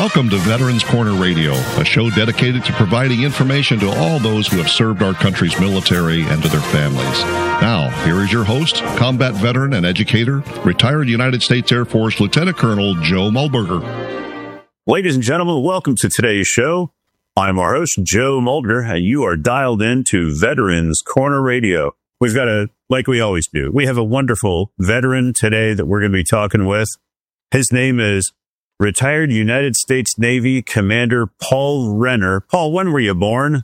Welcome to Veterans Corner Radio, a show dedicated to providing information to all those who have served our country's military and to their families. Now, here is your host, combat veteran and educator, retired United States Air Force Lieutenant Colonel Joe Muldberger. Ladies and gentlemen, welcome to today's show. I'm our host, Joe Muldberger, and you are dialed into Veterans Corner Radio. We've got like we always do, we have a wonderful veteran today that we're going to be talking with. His name is retired United States Navy Commander Paul Renner. Paul, when were you born?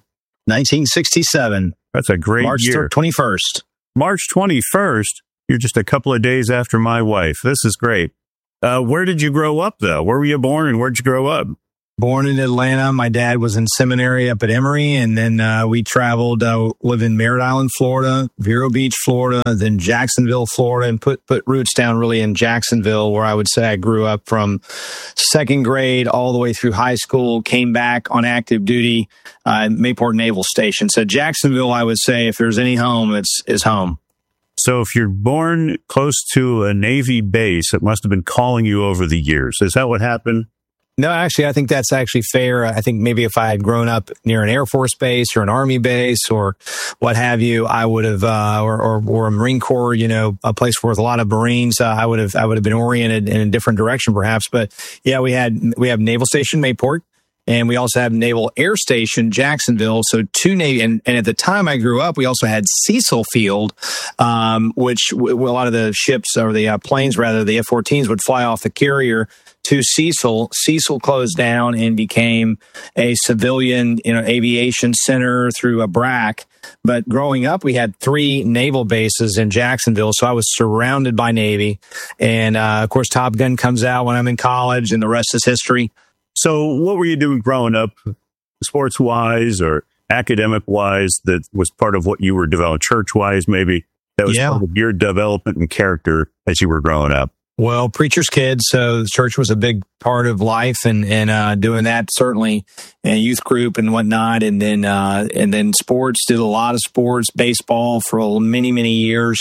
1967. That's a great year. March 21st. March 21st? You're just a couple of days after my wife. This is great. Where did you grow up, though? Where were you born and where'd you grow up? Born in Atlanta. My dad was in seminary up at Emory, and then we traveled, lived in Merritt Island, Florida, Vero Beach, Florida, then Jacksonville, Florida, and put roots down really in Jacksonville, where I would say I grew up from second grade all the way through high school, came back on active duty at Mayport Naval Station. So Jacksonville, I would say, if there's any home, it's home. So if you're born close to a Navy base, it must have been calling you over the years. Is that what happened? No, actually, I think that's actually fair. I think maybe if I had grown up near an Air Force base or an Army base or what have you, I would have, or a Marine Corps, a place with a lot of Marines, I would have been oriented in a different direction, perhaps. But yeah, we have Naval Station Mayport, and we also have Naval Air Station Jacksonville. So two Navy, and at the time I grew up, we also had Cecil Field, which a lot of the ships or the planes, rather, the F-14s would fly off the carrier to Cecil. Cecil closed down and became a civilian, aviation center through a BRAC. But growing up, we had three naval bases in Jacksonville, so I was surrounded by Navy. And of course, Top Gun comes out when I'm in college, and the rest is history. So what were you doing growing up, sports-wise or academic-wise, that was part of what you were developing, church-wise maybe, that was part of your development and character as you were growing up? Well, preacher's kid, so the church was a big part of life, and doing that certainly, and youth group and whatnot, and then sports. Did a lot of sports, baseball for many years,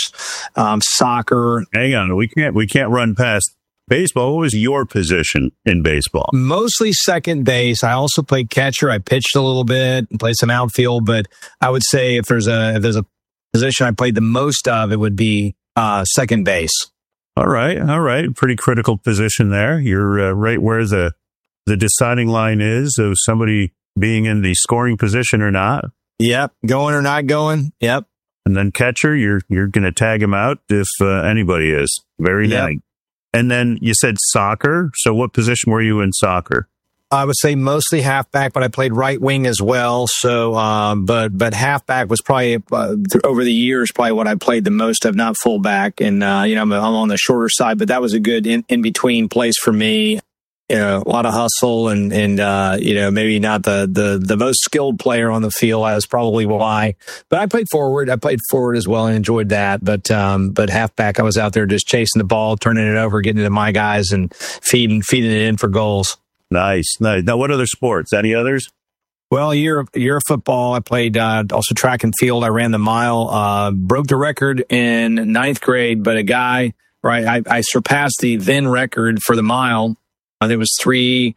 soccer. Hang on, we can't run past baseball. What was your position in baseball? Mostly second base. I also played catcher. I pitched a little bit and played some outfield, but I would say if there's a position I played the most of, it would be second base. All right. Pretty critical position there. You're right where the deciding line is of somebody being in the scoring position or not. Yep, going or not going. Yep. And then catcher, you're going to tag him out if anybody is. Very nice. And then you said soccer. So what position were you in soccer? I would say mostly halfback, but I played right wing as well. So, but halfback was probably over the years probably what I played the most of, not fullback. And I'm on the shorter side, but that was a good in between place for me. A lot of hustle and maybe not the most skilled player on the field. That's probably why. But I played forward. As well and enjoyed that. But halfback, I was out there just chasing the ball, turning it over, getting it to my guys, and feeding it in for goals. Nice. Now, what other sports? Any others? Well, a year of football. I played also track and field. I ran the mile, broke the record in ninth grade, but a guy, I surpassed the then record for the mile. I think it was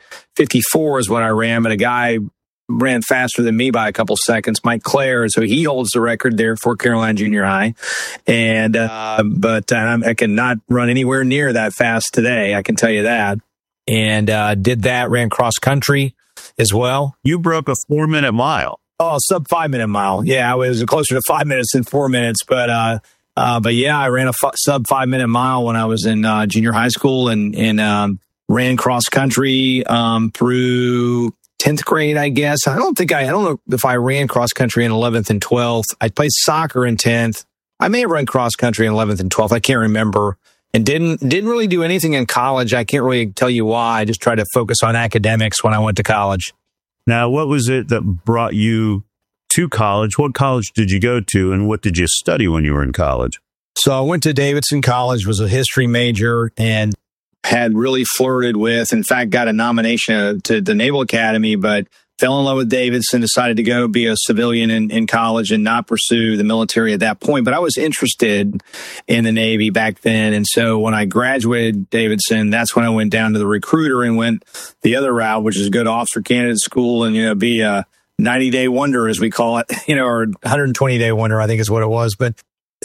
3:54 is what I ran, but a guy ran faster than me by a couple seconds, Mike Clare. So he holds the record there for Carolina Junior High. And, but I cannot run anywhere near that fast today. I can tell you that. And did that, ran cross country as well. You broke a 4-minute mile. Oh, sub 5-minute mile. Yeah, I was closer to 5 minutes than 4 minutes. But yeah, I ran a sub 5-minute mile when I was in junior high school and ran cross country through 10th grade, I guess. I don't know if I ran cross country in 11th and 12th. I played soccer in 10th. I may have run cross country in 11th and 12th. I can't remember. And didn't really do anything in college. I can't really tell you why. I just tried to focus on academics when I went to college. Now, what was it that brought you to college? What college did you go to, and what did you study when you were in college? So I went to Davidson College, was a history major, and had really flirted with, in fact, got a nomination to the Naval Academy, but fell in love with Davidson, decided to go be a civilian in college and not pursue the military at that point. But I was interested in the Navy back then. And so when I graduated Davidson, that's when I went down to the recruiter and went the other route, which is go to officer candidate school and, be a 90-day wonder, as we call it, or 120-day wonder, I think is what it was. But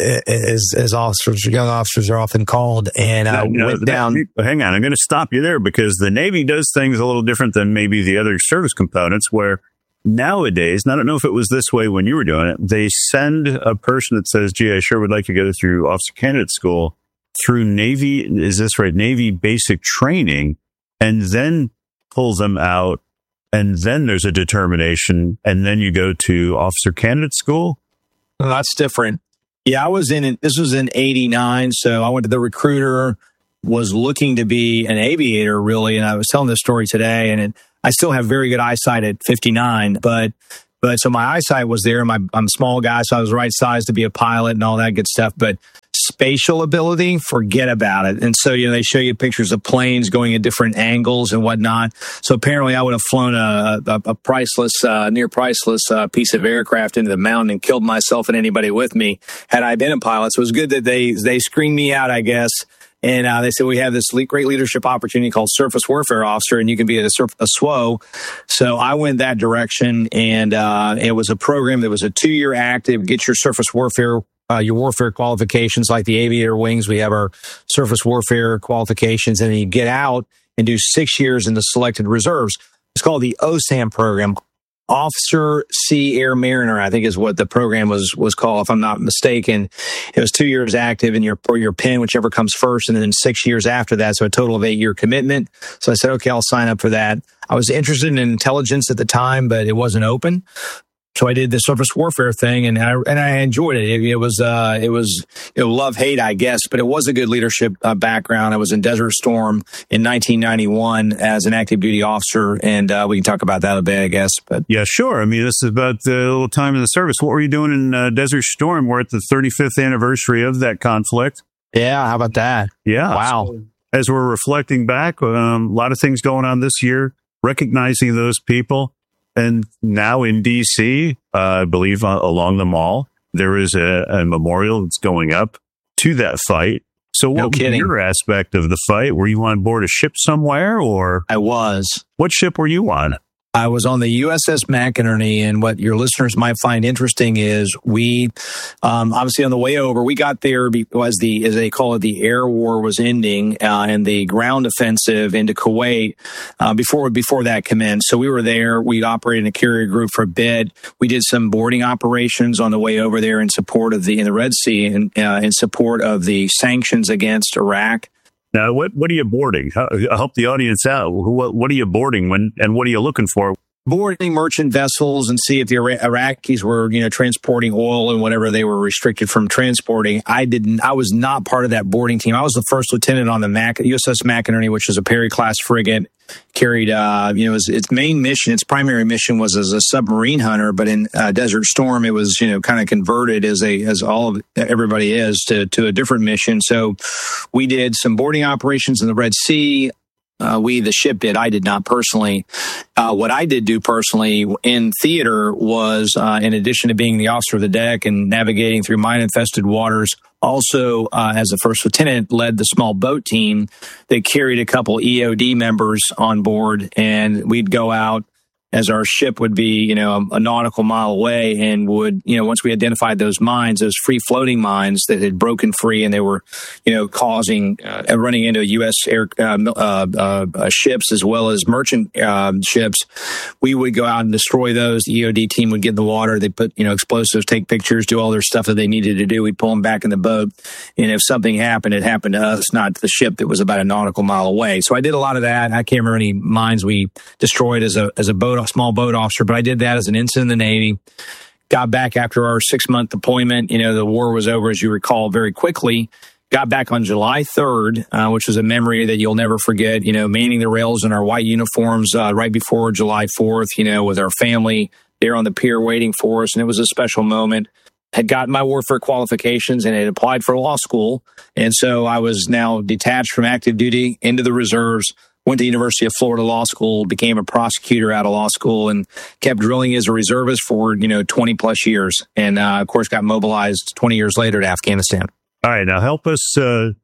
as officers, young officers are often called, and went down. Hang on, I'm going to stop you there because the Navy does things a little different than maybe the other service components. Where nowadays, and I don't know if it was this way when you were doing it, they send a person that says, "Gee, I sure would like to go through officer candidate school through Navy." Is this right? Navy basic training, and then pulls them out, and then there's a determination, and then you go to officer candidate school. Well, that's different. Yeah, this was in 89. So I went to the recruiter, was looking to be an aviator really. And I was telling this story today, and I still have very good eyesight at 59, but so my eyesight was there. I'm a small guy, so I was right size to be a pilot and all that good stuff. But spatial ability, forget about it. And so, they show you pictures of planes going at different angles and whatnot. So apparently I would have flown a priceless, near priceless piece of aircraft into the mountain and killed myself and anybody with me had I been a pilot. So it was good that they screened me out, I guess. And they said, we have this great leadership opportunity called Surface Warfare Officer, and you can be a SWO. So I went that direction, and it was a program that was a 2-year active, get your surface warfare, your warfare qualifications like the aviator wings. We have our surface warfare qualifications, and then you get out and do 6 years in the selected reserves. It's called the OSAM program. Officer Sea Air Mariner, I think is what the program was called, if I'm not mistaken. It was 2 years active in your PIN, whichever comes first, and then 6 years after that, so a total of 8-year commitment. So I said, okay, I'll sign up for that. I was interested in intelligence at the time, but it wasn't open. So I did the surface warfare thing, and I enjoyed it. It was love-hate, I guess, but it was a good leadership background. I was in Desert Storm in 1991 as an active duty officer, and we can talk about that a bit, I guess. But yeah, sure. I mean, this is about a little time in the service. What were you doing in Desert Storm? We're at the 35th anniversary of that conflict. Yeah, how about that? Yeah. Wow. So, as we're reflecting back, a lot of things going on this year, recognizing those people. And now in D.C., I believe along the mall, there is a memorial that's going up to that fight. So what was your aspect of the fight? Were you on board a ship somewhere, or? I was. What ship were you on? I was on the USS McInerney, and what your listeners might find interesting is we, obviously on the way over, we got there because as they call it, the air war was ending, and the ground offensive into Kuwait, before that commenced. So we were there. We'd operated in a carrier group for a bit. We did some boarding operations on the way over there in support of in the Red Sea and in support of the sanctions against Iraq. Now, what are you boarding? Help the audience out. What are you boarding and what are you looking for? Boarding merchant vessels and see if the Iraqis were, transporting oil and whatever they were restricted from transporting. I was not part of that boarding team. I was the first lieutenant on the USS McInerney, which is a Perry class frigate. Carried, its main mission, its primary mission was as a submarine hunter, but in Desert Storm, it was, kind of converted as everybody is to a different mission. So we did some boarding operations in the Red Sea. The ship did. I did not personally. What I did do personally in theater was, in addition to being the officer of the deck and navigating through mine-infested waters, also, as a first lieutenant, led the small boat team that carried a couple EOD members on board, and we'd go out as our ship would be, a nautical mile away, and would, once we identified those mines, those free floating mines that had broken free and they were, causing, running into U.S. air ships as well as merchant ships, we would go out and destroy those. The EOD team would get in the water. They put, explosives, take pictures, do all their stuff that they needed to do. We'd pull them back in the boat. And if something happened, it happened to us, not to the ship that was about a nautical mile away. So I did a lot of that. I can't remember any mines we destroyed as a small boat officer, but I did that as an ensign in the Navy. Got back after our 6-month deployment. The war was over, as you recall, very quickly. Got back on July 3rd, which was a memory that you'll never forget, manning the rails in our white uniforms right before July 4th, with our family there on the pier waiting for us. And it was a special moment. Had gotten my warfare qualifications and had applied for law school. And so I was now detached from active duty into the reserves, went to the University of Florida Law School, became a prosecutor out of law school, and kept drilling as a reservist for 20 plus years, and of course got mobilized 20 years later to Afghanistan. All right, now help us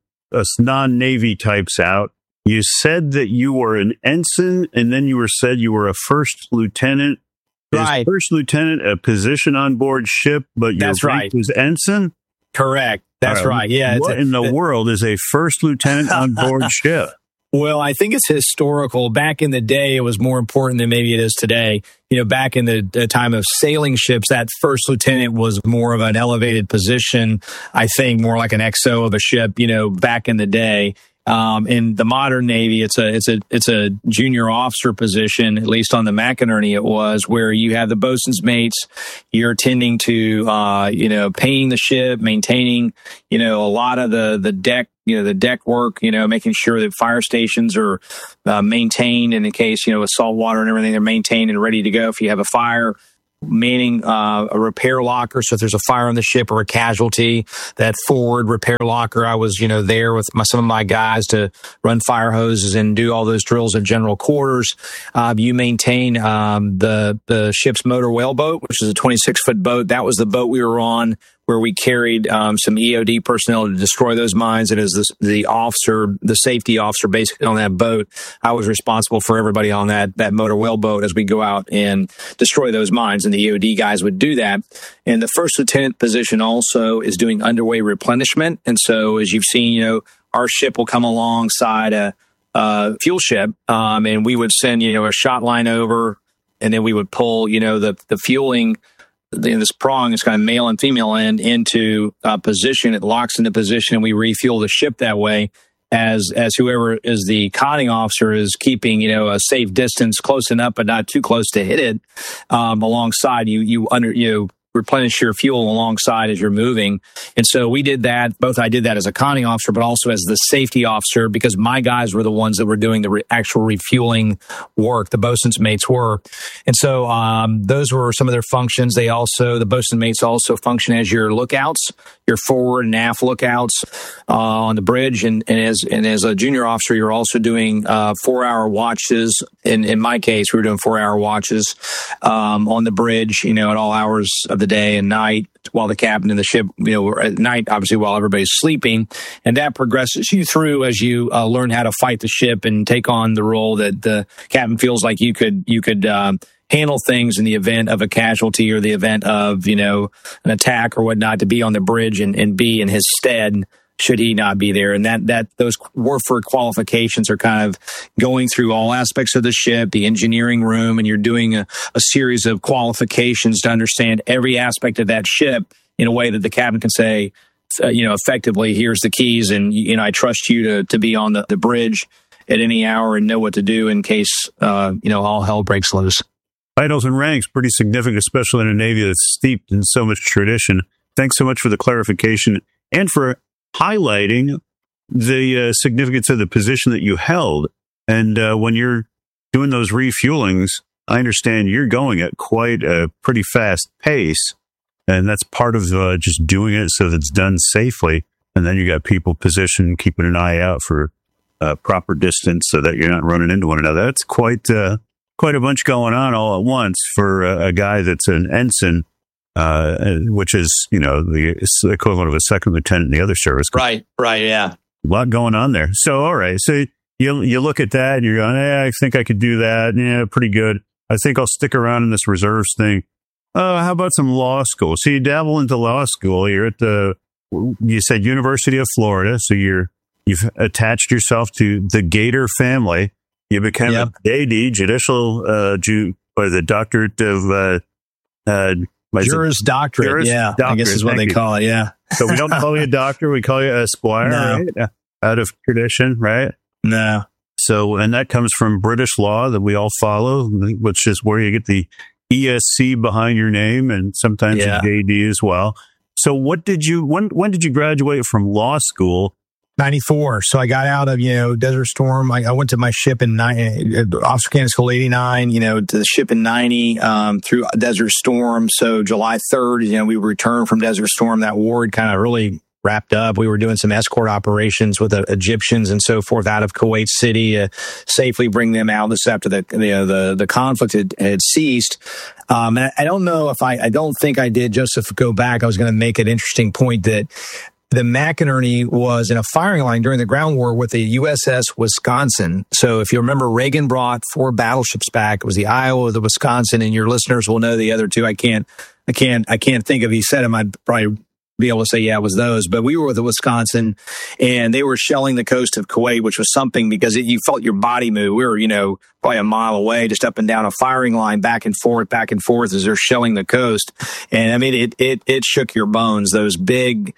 non-Navy types out. You said that you were an ensign, and then you said you were a first lieutenant. Right. Is first lieutenant a position on board ship, but your rank was ensign? Correct. That's right. Yeah. What in the world is a first lieutenant on board ship? Well, I think it's historical. Back in the day, it was more important than maybe it is today. Back in the time of sailing ships, that first lieutenant was more of an elevated position. I think more like an XO of a ship, back in the day. In the modern Navy, it's a junior officer position, at least on the McInerney it was, where you have the bosun's mates. You're tending to, paying the ship, maintaining, a lot of the deck, the deck work, making sure that fire stations are maintained, and in case, with salt water and everything, they're maintained and ready to go if you have a fire. Manning a repair locker, so if there's a fire on the ship or a casualty, that forward repair locker, I was there with some of my guys to run fire hoses and do all those drills in general quarters. You maintain the ship's motor whaleboat, which is a 26-foot boat. That was the boat we were on, where we carried some EOD personnel to destroy those mines. And as the safety officer basically on that boat, I was responsible for everybody on that motor whaleboat as we go out and destroy those mines. And the EOD guys would do that. And the first lieutenant position also is doing underway replenishment. And so as you've seen, our ship will come alongside a fuel ship, and we would send, a shot line over, and then we would pull, the fueling, this prong is kind of male and female end into position. It locks into position, and we refuel the ship that way. As whoever is the conning officer is keeping, a safe distance, close enough but not too close to hit it. Alongside you replenish your fuel alongside as you're moving. And so we did that. I did that as a conning officer, but also as the safety officer, because my guys were the ones that were doing the actual refueling work. The bosun's mates were. And so those were some of their functions. The bosun mates also function as your lookouts, your forward and aft lookouts on the bridge. And as a junior officer, you're also doing 4-hour watches. In my case, we were doing 4-hour watches on the bridge, at all hours of the day and night, while the captain and the ship, were at night, obviously, while everybody's sleeping. And that progresses you through as you learn how to fight the ship and take on the role that the captain feels like you could handle things in the event of a casualty or the event of, an attack or whatnot, to be on the bridge and be in his stead, should he not be there. And those Warford qualifications are kind of going through all aspects of the ship, the engineering room, and you're doing a series of qualifications to understand every aspect of that ship in a way that the captain can say, effectively, here's the keys, and, I trust you to be on the bridge at any hour and know what to do in case, all hell breaks loose. Titles and ranks, pretty significant, especially in a Navy that's steeped in so much tradition. Thanks so much for the clarification and for highlighting the significance of the position that you held. And when you're doing those refuelings, I understand you're going at quite a pretty fast pace. And that's part of just doing it so that it's done safely. And then you got people positioned, keeping an eye out for proper distance so that you're not running into one another. That's quite a bunch going on all at once for a guy that's an ensign, which is, the equivalent of a second lieutenant in the other service. Right, yeah. A lot going on there. So, all right. So you look at that and you're going, I think I could do that. Yeah, pretty good. I think I'll stick around in this reserves thing. How about some law school? So you dabble into law school. You're at you said University of Florida. So you've attached yourself to the Gator family. You became a JD, the doctorate of, Juris Doctorate, I guess is what they call it, yeah. So we don't call you a doctor, we call you a squire, right? Out of tradition, right? No. So, and that comes from British law that we all follow, which is where you get the ESC behind your name and sometimes a JD as well. So when did you graduate from law school? 94. So I got out of, Desert Storm. I went to my ship in Officer Candidate School 89, to the ship in 90, through Desert Storm. So July 3rd, we returned from Desert Storm. That war had kind of really wrapped up. We were doing some escort operations with the Egyptians and so forth out of Kuwait City, safely bring them out. This is after the conflict had ceased. And I don't know if I don't think I did, Joseph, go back. I was going to make an interesting point that the McInerney was in a firing line during the ground war with the USS Wisconsin. So if you remember, Reagan brought 4 battleships back. It was the Iowa, the Wisconsin, and your listeners will know the other 2. I can't think of. He said them. I'd probably be able to say, yeah, it was those. But we were with the Wisconsin, and they were shelling the coast of Kuwait, which was something because you felt your body move. We were, probably a mile away, just up and down a firing line, back and forth as they're shelling the coast. And I mean, it shook your bones. Those big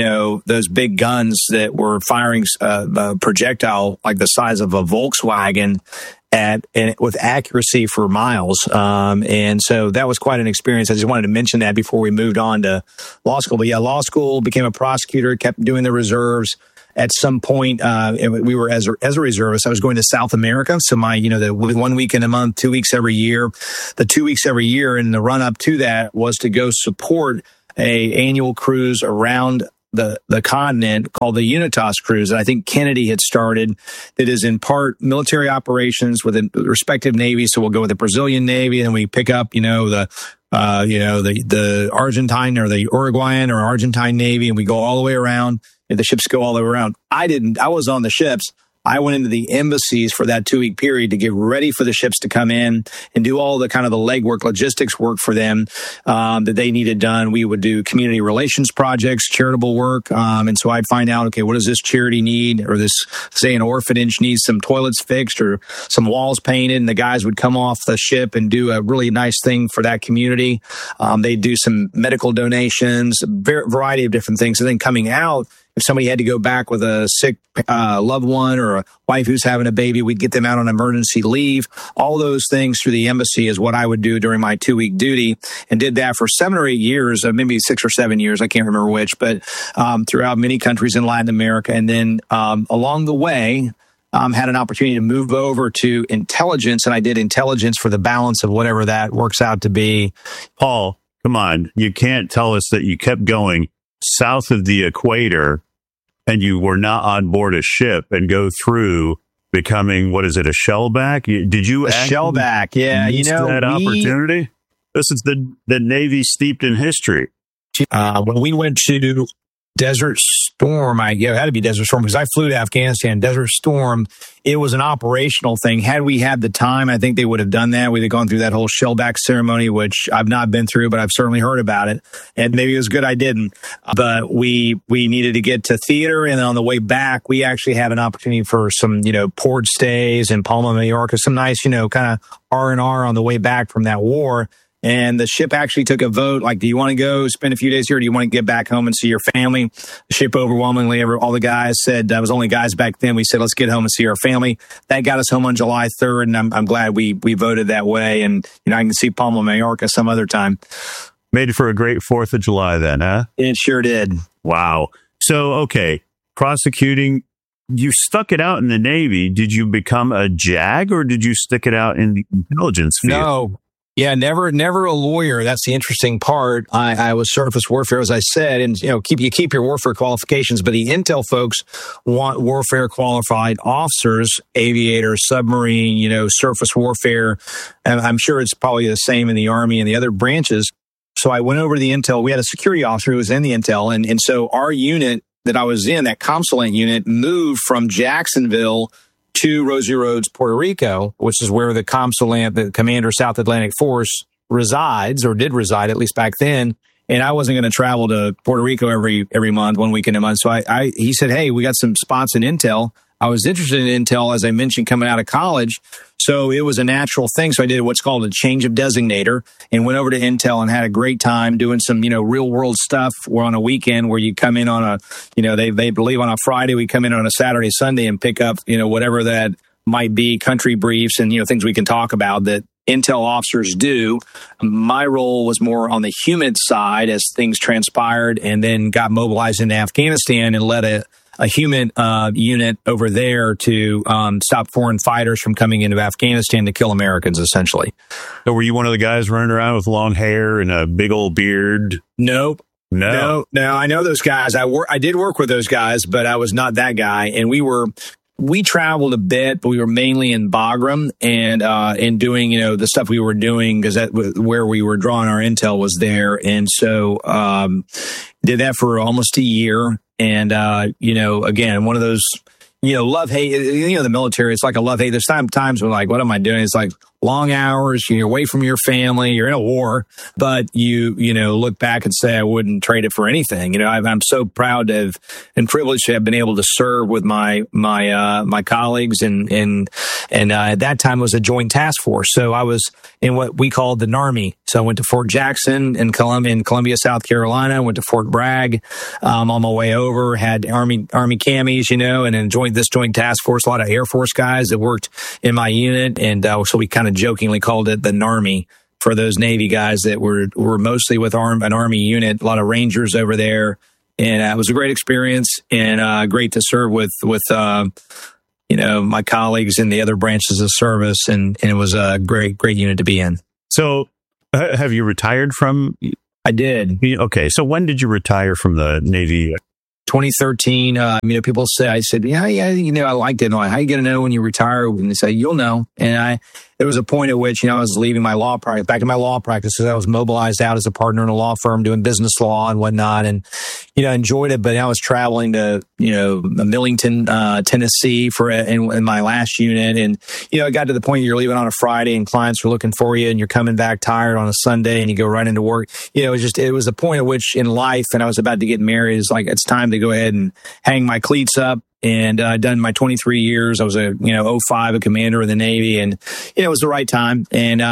guns that were firing projectile like the size of a Volkswagen and with accuracy for miles. And so that was quite an experience. I just wanted to mention that before we moved on to law school. But yeah, law school, became a prosecutor, kept doing the reserves. At some point, we were as a reservist. I was going to South America. So the 1 week in a month, 2 weeks every year, the 2 weeks every year. And the run up to that was to go support a annual cruise around the continent called the Unitas Cruise. And I think Kennedy had started, that is in part military operations with the respective navies. So we'll go with the Brazilian Navy, and then we pick up, the Argentine or the Uruguayan or Argentine Navy, and we go all the way around, and the ships go all the way around. I was on the ships. I went into the embassies for that 2 week period to get ready for the ships to come in and do all the kind of the legwork, logistics work for them that they needed done. We would do community relations projects, charitable work. And so I'd find out, okay, what does this charity need? Or this, say, an orphanage needs some toilets fixed or some walls painted. And the guys would come off the ship and do a really nice thing for that community. They'd do some medical donations, a variety of different things. And then coming out, if somebody had to go back with a sick loved one or a wife who's having a baby, we'd get them out on emergency leave. All those things through the embassy is what I would do during my 2 week duty, and did that for 7 or 8 years, maybe 6 or 7 years. I can't remember which, but throughout many countries in Latin America. And then along the way, had an opportunity to move over to intelligence, and I did intelligence for the balance of whatever that works out to be. Paul, come on. You can't tell us that you kept going south of the equator and you were not on board a ship and go through becoming, what is it, a shellback? Did you a shellback? Yeah, that opportunity? This is the Navy steeped in history. When we went to Desert Storm, it had to be Desert Storm because I flew to Afghanistan. Desert Storm, it was an operational thing. Had we had the time, I think they would have done that. We'd have gone through that whole shellback ceremony, which I've not been through, but I've certainly heard about it. And maybe it was good I didn't. But we needed to get to theater, and on the way back, we actually had an opportunity for some, port stays in Palma, Mallorca, some nice, kind of R&R on the way back from that war. And the ship actually took a vote, like, do you want to go spend a few days here, or do you want to get back home and see your family? The ship overwhelmingly, all the guys said, I was only guys back then, we said, let's get home and see our family. That got us home on July 3rd, and I'm glad we voted that way. And, I can see Palma, Mallorca some other time. Made it for a great 4th of July then, huh? It sure did. Wow. So, okay, prosecuting, you stuck it out in the Navy. Did you become a JAG, or did you stick it out in the intelligence field? No. Yeah, never a lawyer. That's the interesting part. I was surface warfare, as I said, and keep your warfare qualifications. But the intel folks want warfare qualified officers, aviators, submarine, surface warfare. And I'm sure it's probably the same in the Army and the other branches. So I went over to the intel. We had a security officer who was in the intel, and so our unit that I was in, that Comsolent unit, moved from Jacksonville to Rosie Roads, Puerto Rico, which is where the Comsolent, the Commander South Atlantic Force, resides, or did reside, at least back then. And I wasn't going to travel to Puerto Rico every month, 1 week in a month. So he said, hey, we got some spots in intel. I was interested in intel, as I mentioned, coming out of college. So it was a natural thing. So I did what's called a change of designator and went over to intel and had a great time doing some, real world stuff. We're on a weekend where you come in on they believe on a Friday, we come in on a Saturday, Sunday and pick up, whatever that might be, country briefs and, things we can talk about that intel officers do. My role was more on the human side as things transpired, and then got mobilized into Afghanistan and led a human unit over there to stop foreign fighters from coming into Afghanistan to kill Americans, essentially. So were you one of the guys running around with long hair and a big old beard? Nope. No, I know those guys. I did work with those guys, but I was not that guy. And we traveled a bit, but we were mainly in Bagram and doing, the stuff we were doing, because that where we were drawing our intel was there. And so, did that for almost a year. And, again, one of those, love-hate, the military, it's like a love-hate. There's times when, like, what am I doing? It's like long hours, you're away from your family, you're in a war, but you look back and say, I wouldn't trade it for anything. I'm so proud to have and privileged to have been able to serve with my colleagues and at that time it was a joint task force. So I was in what we called the NARMY. So I went to Fort Jackson in Columbia, South Carolina, went to Fort Bragg, on my way over, had Army camis, and then joined this joint task force, a lot of Air Force guys that worked in my unit. And so we kind of jokingly called it the NARMY for those Navy guys that were mostly with an Army unit, a lot of Rangers over there. And it was a great experience and great to serve with my colleagues in the other branches of service. And it was a great unit to be in. So have you retired from? I did. Okay. So when did you retire from the Navy? 2013, people say, I said, yeah, I liked it. How you going to know when you retire? And they say, you'll know. And there was a point at which, I was leaving my law practice, back in my law practice, because I was mobilized out as a partner in a law firm doing business law and whatnot. And, enjoyed it. But I was traveling to, Millington, Tennessee in my last unit. And, it got to the point you're leaving on a Friday and clients are looking for you and you're coming back tired on a Sunday and you go right into work. It was a point at which in life, and I was about to get married, it's like, it's time to go ahead and hang my cleats up. And I'd done my 23 years. I was 05, a commander in the Navy, and it was the right time. And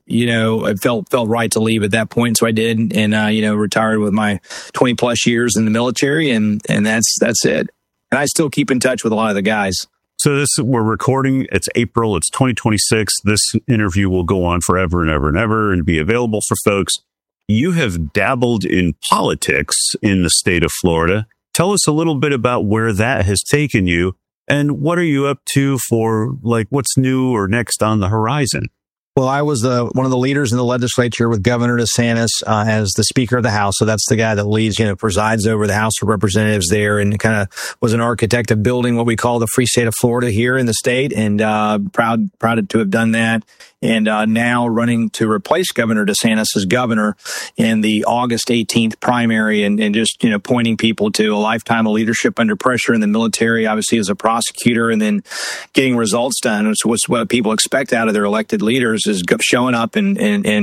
it felt right to leave at that point, so I did. And retired with my 20 plus years in the military, and that's it. And I still keep in touch with a lot of the guys. So we're recording. It's April. It's 2026. This interview will go on forever and ever and ever, and be available for folks. You have dabbled in politics in the state of Florida. Tell us a little bit about where that has taken you and what are you up to for, what's new or next on the horizon? Well, I was one of the leaders in the legislature with Governor DeSantis as the Speaker of the House. So that's the guy that leads, presides over the House of Representatives there, and kind of was an architect of building what we call the free state of Florida here in the state, and proud to have done that. And now running to replace Governor DeSantis as governor in the August 18th primary, and just pointing people to a lifetime of leadership under pressure in the military, obviously as a prosecutor, and then getting results done. It's what people expect out of their elected leaders is showing up and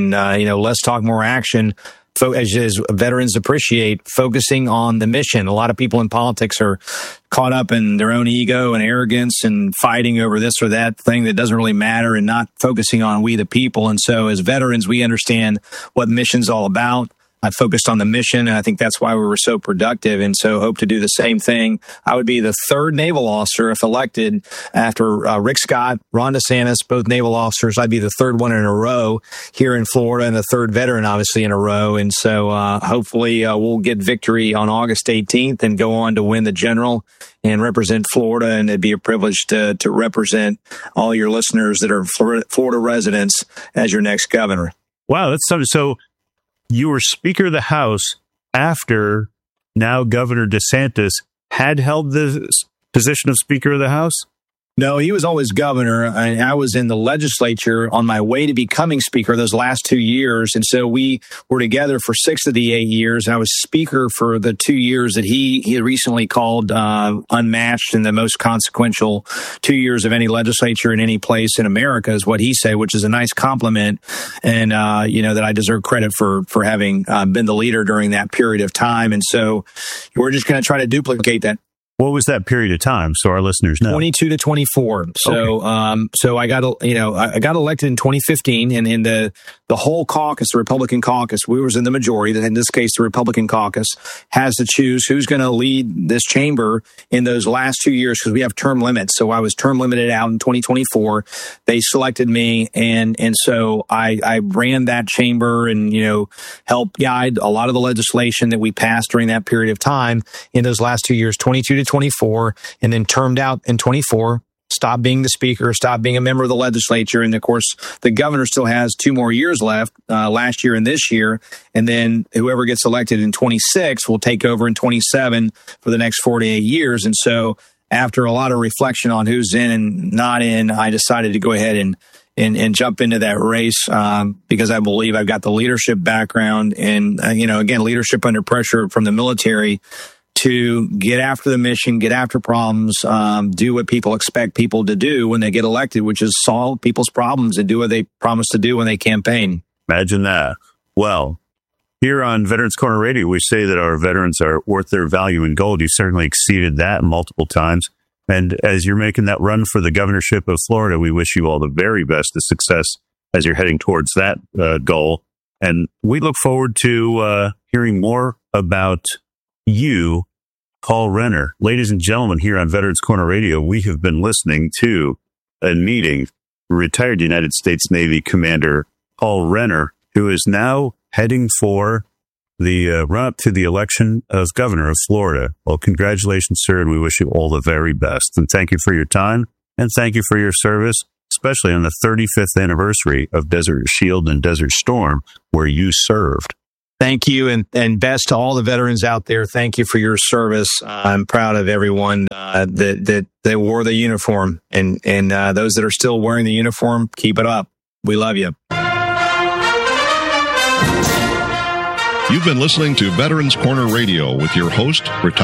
less talk, more action. As veterans appreciate, focusing on the mission. A lot of people in politics are caught up in their own ego and arrogance and fighting over this or that thing that doesn't really matter, and not focusing on we the people. And so as veterans, we understand what mission's all about. I focused on the mission, and I think that's why we were so productive, and so hope to do the same thing. I would be the third naval officer if elected after Rick Scott, Ron DeSantis, both naval officers. I'd be the third one in a row here in Florida, and the third veteran, obviously, in a row. And so hopefully we'll get victory on August 18th and go on to win the general and represent Florida. And it'd be a privilege to represent all your listeners that are Florida residents as your next governor. Wow, that's something. So you were Speaker of the House after now Governor DeSantis had held the position of Speaker of the House? No, he was always governor. I was in the legislature on my way to becoming speaker those last 2 years. And so we were together for 6 of the 8 years. And I was speaker for the 2 years that he recently called unmatched and the most consequential 2 years of any legislature in any place in America, is what he said, which is a nice compliment. And, that I deserve credit for having been the leader during that period of time. And so we're just going to try to duplicate that. What was that period of time, so our listeners know? 22 to 24. So, okay. So I got elected in 2015, and in the whole caucus, the Republican caucus, we was in the majority. In this case, the Republican caucus has to choose who's going to lead this chamber in those last 2 years, because we have term limits. So I was term limited out in 2024. They selected me, and so I ran that chamber and helped guide a lot of the legislation that we passed during that period of time in those last 2 years, 22 to 24, and then termed out in 24. stop being the speaker, stop being a member of the legislature. And of course, the governor still has 2 more years left, last year and this year. And then whoever gets elected in 26 will take over in 27 for the next 48 years. And so after a lot of reflection on who's in and not in, I decided to go ahead and jump into that race because I believe I've got the leadership background and, again, leadership under pressure from the military to get after the mission, get after problems, do what people expect people to do when they get elected, which is solve people's problems and do what they promise to do when they campaign. Imagine that. Well, here on Veterans Corner Radio, we say that our veterans are worth their value in gold. You've certainly exceeded that multiple times. And as you're making that run for the governorship of Florida, we wish you all the very best of success as you're heading towards that goal. And we look forward to hearing more about you, Paul Renner. Ladies and gentlemen, here on Veterans Corner Radio, we have been listening to and meeting retired United States Navy Commander Paul Renner, who is now heading for the run-up to the election as governor of Florida. Well, congratulations, sir, and we wish you all the very best. And thank you for your time, and thank you for your service, especially on the 35th anniversary of Desert Shield and Desert Storm, where you served. Thank you, and best to all the veterans out there. Thank you for your service. I'm proud of everyone that wore the uniform, and those that are still wearing the uniform, keep it up. We love you. You've been listening to Veterans Corner Radio with your host, retired